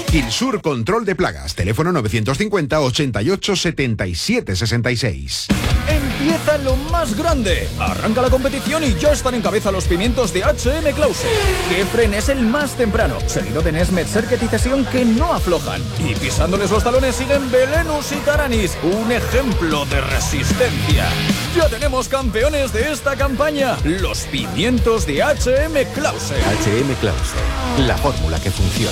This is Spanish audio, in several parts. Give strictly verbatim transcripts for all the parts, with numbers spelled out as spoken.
Kilsur Control de Plagas, teléfono novecientos cincuenta, ochenta y ocho, setenta y siete, sesenta y seis. Empieza lo más grande. Arranca la competición y ya están en cabeza los pimientos de H M Clause. Kefren es el más temprano, seguido de Nesmet, Serket y Cesión, que no aflojan. Y pisándoles los talones siguen Belenus y Taranis, un ejemplo de resistencia. Ya tenemos campeones de esta campaña, los pimientos de H M Clause. H M Clause, la fórmula que funciona.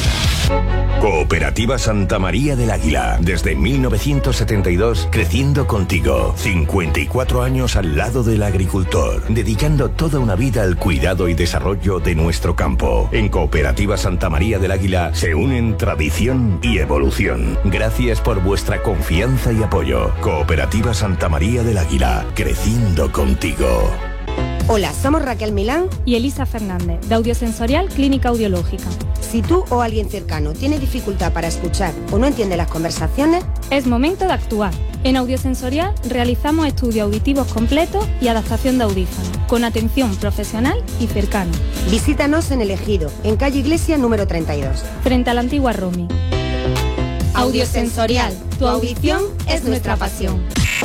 Cooperativa Santa María del Águila, desde mil novecientos setenta y dos, creciendo contigo. cincuenta y cuatro años al lado del agricultor, dedicando toda una vida al cuidado y desarrollo de nuestro campo. En Cooperativa Santa María del Águila se unen tradición y evolución. Gracias por vuestra confianza y apoyo. Cooperativa Santa María del Águila, creciendo contigo. Hola, somos Raquel Milán y Elisa Fernández, de Audiosensorial Clínica Audiológica. Si tú o alguien cercano tiene dificultad para escuchar o no entiende las conversaciones, es momento de actuar. En Audiosensorial realizamos estudios auditivos completos y adaptación de audífonos, con atención profesional y cercana. Visítanos en El Ejido, en calle Iglesia número treinta y dos. Frente a la antigua Romi. Audiosensorial, tu audición es nuestra pasión.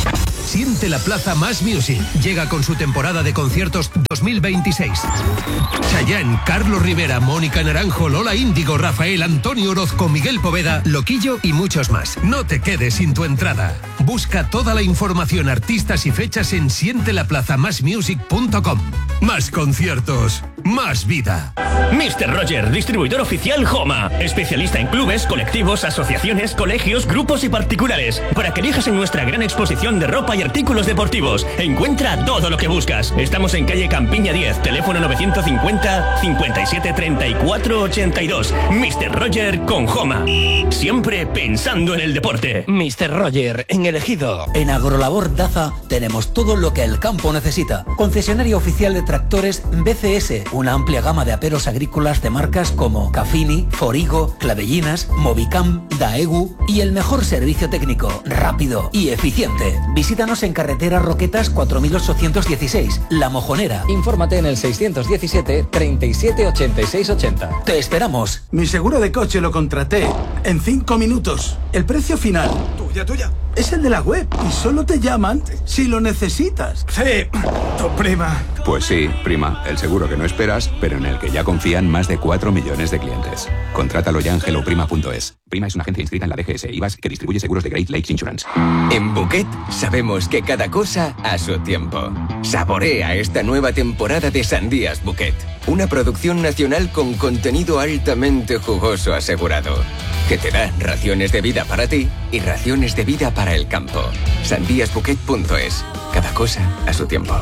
Siente la Plaza Más Music. Llega con su temporada de conciertos dos mil veintiséis. Chayanne, Carlos Rivera, Mónica Naranjo, Lola Índigo, Rafael, Antonio Orozco, Miguel Poveda, Loquillo y muchos más. No te quedes sin tu entrada. Busca toda la información, artistas y fechas en siente la plaza más music punto com. Más conciertos, más vida. mister Roger, distribuidor oficial Homa. Especialista en clubes, colectivos, asociaciones, colegios, grupos y particulares. Para que elijas en nuestra gran exposición de ropa y artículos deportivos. Encuentra todo lo que buscas. Estamos en calle Campiña diez, teléfono novecientos cincuenta, cincuenta y siete, treinta y cuatro, ochenta y dos. mister Roger con Homa. Siempre pensando en el deporte. mister Roger, en El Ejido. En Agrolabor Daza tenemos todo lo que el campo necesita. Concesionario oficial de tractores B C S. Una amplia gama de aperos agrícolas de marcas como Cafini, Forigo, Clavellinas, Movicam, Daegu y el mejor servicio técnico, rápido y eficiente. Visítanos en carretera Roquetas cuatro mil ochocientos dieciséis, La Mojonera. Infórmate en el seiscientos diecisiete, treinta y siete, ochenta y seis, ochenta. Te esperamos. Mi seguro de coche lo contraté en cinco minutos. El precio final. Tuya, tuya. Es el de la web y solo te llaman si lo necesitas. Sí, tu prima. Pues sí, prima, el seguro que no esperas, pero en el que ya confían más de cuatro millones de clientes. Contrátalo ya en hello prima punto es. Prima es una agencia inscrita en la D G S I V A S que distribuye seguros de Great Lakes Insurance. En Bouquet sabemos que cada cosa a su tiempo. Saborea esta nueva temporada de Sandías Bouquet. Una producción nacional con contenido altamente jugoso asegurado. Que te da raciones de vida para ti y raciones de vida para el campo. sandías bouquet punto es. Cada cosa a su tiempo.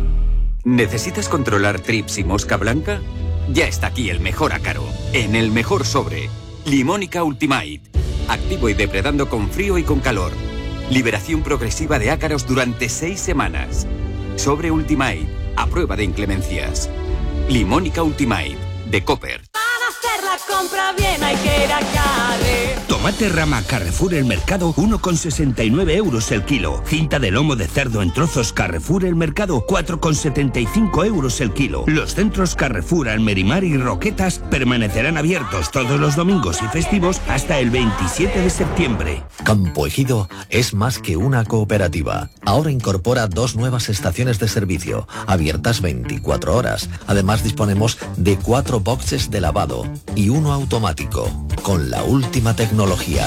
¿Necesitas controlar trips y mosca blanca? Ya está aquí el mejor ácaro, en el mejor sobre. Limónica Ultimate. Activo y depredando con frío y con calor. Liberación progresiva de ácaros durante seis semanas. Sobre Ultimate, a prueba de inclemencias. Limónica Ultimate, de Copper. Hacer la compra bien hay que ir a Carre. Tomate rama Carrefour El Mercado, uno con sesenta y nueve euros el kilo. Cinta de lomo de cerdo en trozos Carrefour El Mercado, cuatro con setenta y cinco euros el kilo. Los centros Carrefour Almerimar y Roquetas permanecerán abiertos todos los domingos y festivos hasta el veintisiete de septiembre. Campo Ejido es más que una cooperativa. Ahora incorpora dos nuevas estaciones de servicio, abiertas veinticuatro horas. Además disponemos de cuatro boxes de lavado y uno automático, con la última tecnología.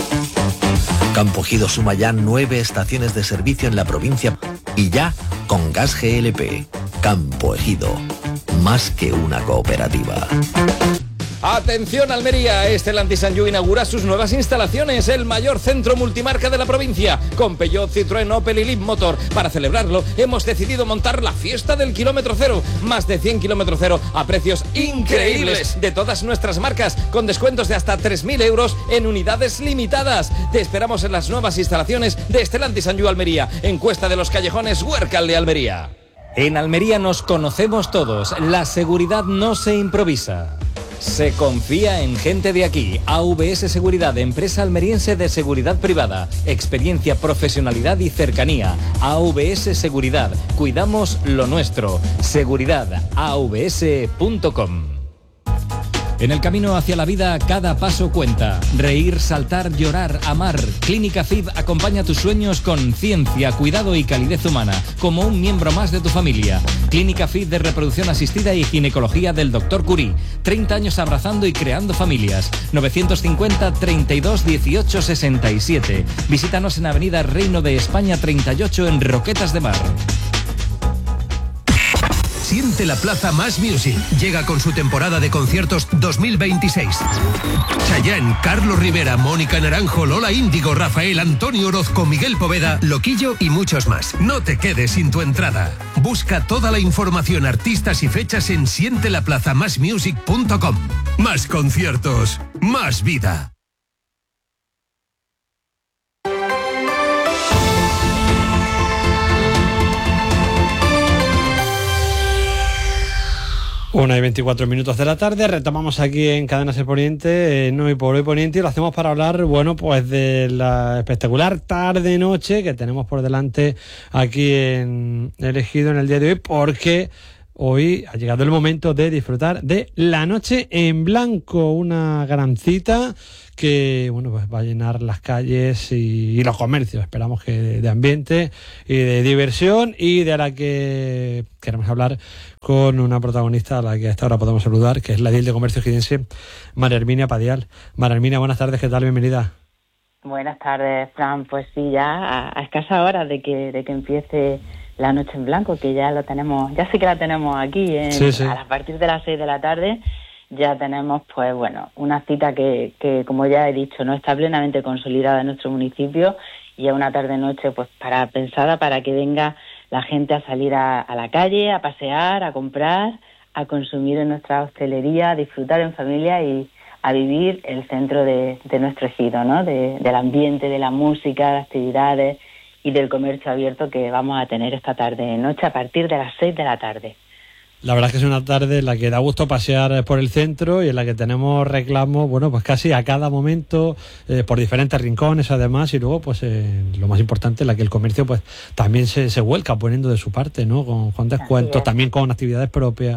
Campo Ejido suma ya nueve estaciones de servicio en la provincia y ya con gas G L P. Campo Ejido, más que una cooperativa. Atención Almería, Stellantis Sanyu inaugura sus nuevas instalaciones, el mayor centro multimarca de la provincia, con Peugeot, Citroën, Opel y Leapmotor. Para celebrarlo, hemos decidido montar la fiesta del kilómetro cero, más de cien kilómetros cero a precios increíbles de todas nuestras marcas, con descuentos de hasta tres mil euros en unidades limitadas. Te esperamos en las nuevas instalaciones de Stellantis Sanyu Almería, en Cuesta de los Callejones, Huércal de Almería. En Almería nos conocemos todos, la seguridad no se improvisa. Se confía en gente de aquí. A V S Seguridad, empresa almeriense de seguridad privada. Experiencia, profesionalidad y cercanía. A V S Seguridad. Cuidamos lo nuestro. Seguridad a v s punto com. En el camino hacia la vida, cada paso cuenta. Reír, saltar, llorar, amar. Clínica F I D acompaña tus sueños con ciencia, cuidado y calidez humana, como un miembro más de tu familia. Clínica F I D de reproducción asistida y ginecología del doctor Curie. treinta años abrazando y creando familias. novecientos cincuenta, treinta y dos, dieciocho, sesenta y siete. Visítanos en Avenida Reino de España treinta y ocho en Roquetas de Mar. Siente la Plaza Más Music. Llega con su temporada de conciertos dos mil veintiséis. Chayanne, Carlos Rivera, Mónica Naranjo, Lola Índigo, Rafael, Antonio Orozco, Miguel Poveda, Loquillo y muchos más. No te quedes sin tu entrada. Busca toda la información, artistas y fechas en siente la plaza más music punto com. Más conciertos, más vida. Una y veinticuatro minutos de la tarde, retomamos aquí en Cadena Ser Poniente, eh, no y por hoy Poniente, y lo hacemos para hablar, bueno, pues de la espectacular tarde-noche que tenemos por delante aquí en El Ejido en el día de hoy, porque hoy ha llegado el momento de disfrutar de La Noche en Blanco, una gran cita que, bueno, pues va a llenar las calles y, y los comercios, esperamos que de, de ambiente y de diversión, y de la que queremos hablar con una protagonista a la que a esta hora podemos saludar, que es la edil de Comercio Ejidense, María Herminia Padial. María Herminia, buenas tardes, ¿qué tal? Bienvenida. Buenas tardes, Fran. Pues sí, ya a, a escasa hora de que, de que empiece La Noche en Blanco, que ya lo tenemos, ya sí que la tenemos aquí, en, sí, sí. a partir de las seis de la tarde. Ya tenemos, pues bueno, una cita que, que, como ya he dicho, no está plenamente consolidada en nuestro municipio, y es una tarde-noche pues para pensada para que venga la gente a salir a, a la calle, a pasear, a comprar, a consumir en nuestra hostelería, a disfrutar en familia y a vivir el centro de, de nuestro ejido, ¿no? De, del ambiente, de la música, de actividades y del comercio abierto que vamos a tener esta tarde-noche a partir de las seis de la tarde. La verdad es que es una tarde en la que da gusto pasear por el centro y en la que tenemos reclamos, bueno, pues casi a cada momento, eh, por diferentes rincones además, y luego, pues eh, lo más importante, en la que el comercio pues también se, se vuelca poniendo de su parte, ¿no? Con, con descuentos, también con actividades propias.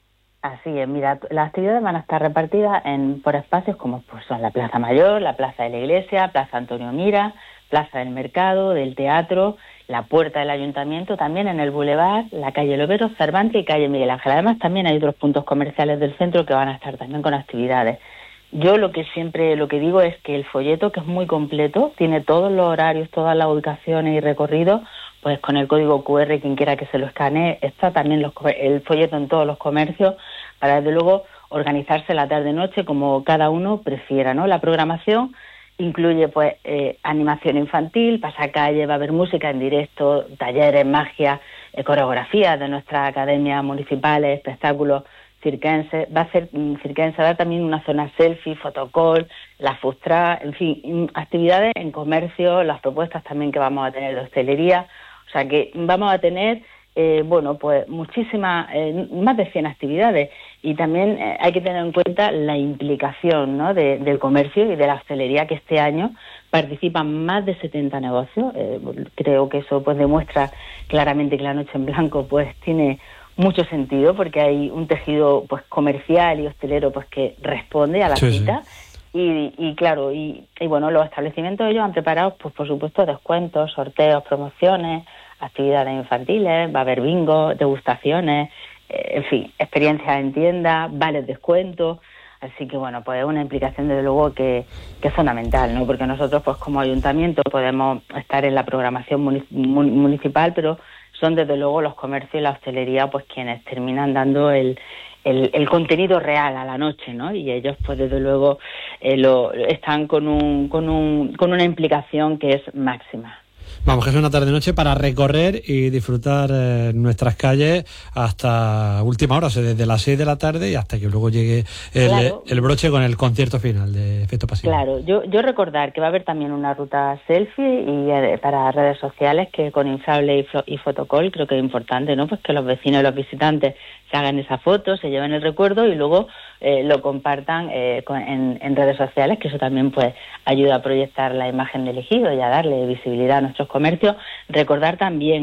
Así es, mira, las actividades van a estar repartidas en por espacios como pues son la Plaza Mayor, la Plaza de la Iglesia, Plaza Antonio Mira, Plaza del Mercado, del Teatro, la Puerta del Ayuntamiento, también en el Boulevard, la calle Lovero, Cervantes y calle Miguel Ángel. Además, también hay otros puntos comerciales del centro que van a estar también con actividades. Yo lo que siempre lo que digo es que el folleto, que es muy completo, tiene todos los horarios, todas las ubicaciones y recorridos, pues con el código cu erre, quien quiera que se lo escanee, está también los, el folleto en todos los comercios, para desde luego organizarse la tarde-noche como cada uno prefiera, ¿no? La programación incluye pues eh, animación infantil, pasacalle, va a haber música en directo, talleres, magia, eh, coreografías de nuestras academias municipales, espectáculos circenses, va a ser circense, va a haber también una zona selfie, fotocall, la fustra, en fin, actividades en comercio, las propuestas también que vamos a tener de hostelería, o sea que vamos a tener Eh, bueno, pues muchísimas, eh, más de cien actividades, y también eh, hay que tener en cuenta la implicación, ¿no? de, del comercio y de la hostelería, que este año participan más de setenta negocios. Eh, creo que eso pues demuestra claramente que La Noche en Blanco pues tiene mucho sentido, porque hay un tejido pues comercial y hostelero pues que responde a la sí, cita. Sí. Y, y claro, y, y bueno, los establecimientos ellos han preparado pues por supuesto descuentos, sorteos, promociones, actividades infantiles, va a haber bingo, degustaciones, eh, en fin, experiencias en tienda, vales descuentos, así que bueno, pues es una implicación desde luego que, que es fundamental, ¿no? Porque nosotros pues como ayuntamiento podemos estar en la programación municipal, pero son desde luego los comercios y la hostelería pues quienes terminan dando el, el, el contenido real a la noche, ¿no? Y ellos pues desde luego eh, lo, están con, un, con, un, con una implicación que es máxima. Vamos, que es una tarde-noche para recorrer y disfrutar eh, nuestras calles hasta última hora, o sea, desde las seis de la tarde y hasta que luego llegue el, claro. el broche con el concierto final de Efecto Pasivo. Claro, yo, yo recordar que va a haber también una ruta selfie y eh, para redes sociales, que con inflable y, fo- y fotocall creo que es importante, ¿no? Pues que los vecinos y los visitantes se hagan esa foto, se lleven el recuerdo y luego eh, lo compartan eh, con, en, en redes sociales, que eso también pues ayuda a proyectar la imagen del ejido y a darle visibilidad a nuestros comercios. Recordar también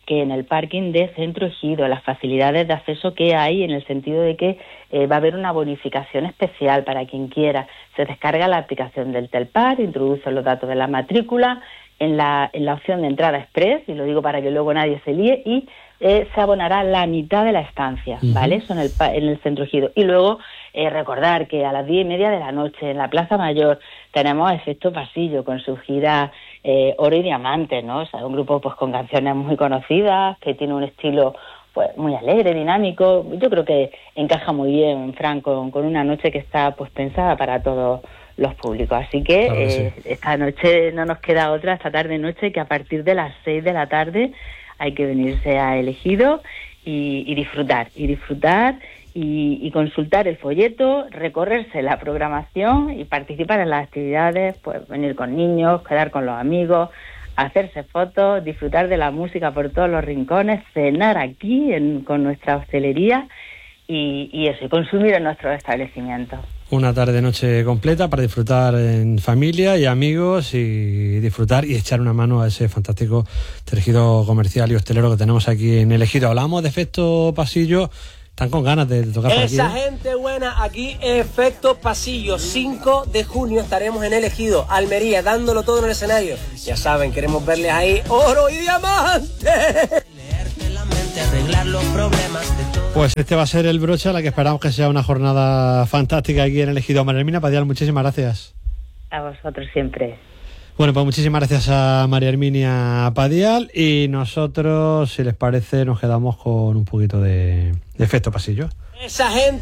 que en el parking de Centro Ejido, las facilidades de acceso que hay, en el sentido de que eh, va a haber una bonificación especial para quien quiera. Se descarga la aplicación del Telpar, introduce los datos de la matrícula en la, en la opción de entrada express, y lo digo para que luego nadie se líe, y eh, se abonará la mitad de la estancia, uh-huh. ¿vale? Eso en el, en el Centro Ejido. Y luego eh, recordar que a las diez y media de la noche en la Plaza Mayor tenemos Efecto Pasillo con su gira eh, Oro y Diamante, ¿no? O sea, un grupo pues con canciones muy conocidas, que tiene un estilo pues muy alegre, dinámico. Yo creo que encaja muy bien, Fran, con, con una noche que está pues pensada para todos los públicos. Así que, claro que eh, sí. Esta noche no nos queda otra, esta tarde-noche, que a partir de las seis de la tarde hay que venirse a Elegido y, y disfrutar, y disfrutar y, y consultar el folleto, recorrerse la programación y participar en las actividades, pues venir con niños, quedar con los amigos, hacerse fotos, disfrutar de la música por todos los rincones, cenar aquí en, con nuestra hostelería y, y eso, y consumir en nuestros establecimientos. Una tarde-noche completa para disfrutar en familia y amigos, y disfrutar y echar una mano a ese fantástico tejido comercial y hostelero que tenemos aquí en El Ejido. Hablamos de Efecto Pasillo. Están con ganas de tocar por aquí. Esa gente buena, aquí Efecto Pasillo, cinco de junio estaremos en El Ejido, Almería, dándolo todo en el escenario. Ya saben, queremos verles ahí oro y diamante. Pues este va a ser el broche a la que esperamos que sea una jornada fantástica aquí en El Ejido. María Herminia Padial, muchísimas gracias. A vosotros siempre. Bueno, pues muchísimas gracias a María Herminia Padial, y nosotros, si les parece, nos quedamos con un poquito de, de Efecto Pasillo. Esa gente